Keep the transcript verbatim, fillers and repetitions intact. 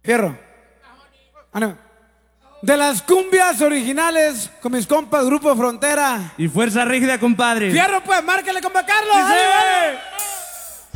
Fierro. Ah, no. De las cumbias originales con mis compas Grupo Frontera. Y Fuerza Rígida, compadre. Fierro, pues, márquele, compa Carlos. ¡Dice!